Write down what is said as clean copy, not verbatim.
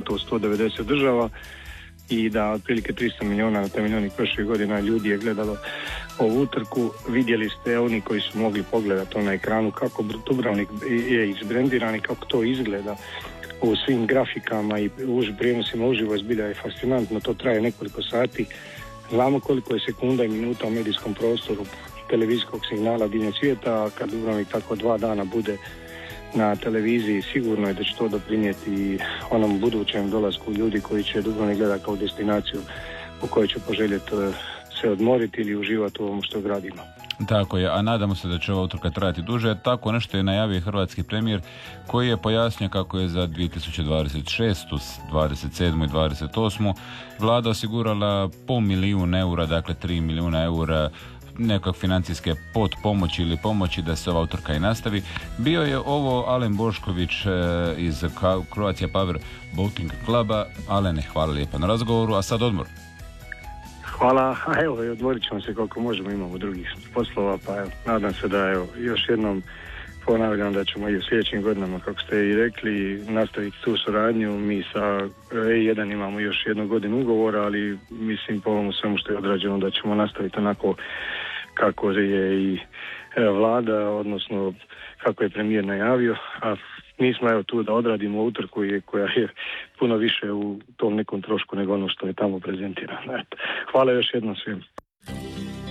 gotovo 190 država i da otprilike 300 milijuna na temelju prošle godina ljudi je gledalo ovu utrku. Vidjeli ste oni koji su mogli pogledati to na ekranu kako Dubrovnik je izbrendiran i kako to izgleda u svim grafikama i prijenosima uživo. Zbilja je fascinantno, to traje nekoliko sati. Znamo koliko je sekunda i minuta u medijskom prostoru televizijskog signala diljem svijeta, a kad Dubrovnik tako 2 dana bude na televiziji, sigurno je da će to doprinijeti onom budućem dolasku ljudi koji će Dubrovnik gledati kao destinaciju u kojoj će poželjeti se odmoriti ili uživati u ovom što gradimo. Tako je, a nadamo se da će ova utrka trajati duže. Tako nešto je najavio hrvatski premijer koji je pojasnio kako je za 2026, 27 i 28 vlada osigurala €500.000, dakle 3 milijuna eura nekog financijske potpomoći ili pomoći da se ova utrka i nastavi. Bio je ovo Alen Bošković iz Croatia Power Boating Kluba. Alene, hvala lijepa na razgovoru, a sad odmor. Hvala, a evo odmorit ćemo se koliko možemo, imamo drugih poslova, pa evo, nadam se da evo, još jednom ponavljam da ćemo i u sljedećim godinama, kako ste i rekli, nastaviti tu suradnju. Mi sa E1 imamo još 1 godinu ugovora, ali mislim po ovom svemu što je odrađeno da ćemo nastaviti onako kako je i vlada, odnosno kako je premijer najavio, a mi smo evo tu da odradimo utrku koja je puno više u tom nekom trošku nego ono što je tamo prezentirano. Hvala još jednom svim.